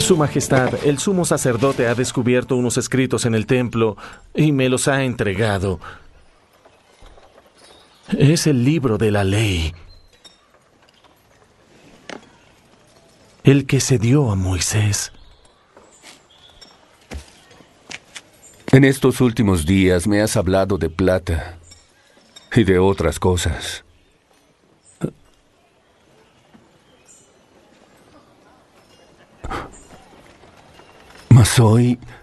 Su Majestad, el sumo sacerdote ha descubierto unos escritos en el templo y me los ha entregado. Es el libro de la ley, el que se dio a Moisés. En estos últimos días me has hablado de plata y de otras cosas. Mas hoy